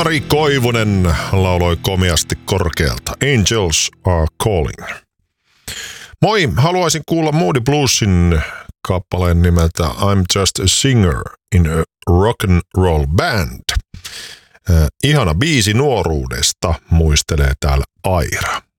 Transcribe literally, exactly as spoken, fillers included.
Ari Koivunen lauloi komiasti korkealta. Angels are calling. Moi, haluaisin kuulla Moody Bluesin kappaleen nimeltä I'm just a singer in a rock and roll band. Äh, ihana biisi nuoruudesta, muistelee täällä Aira.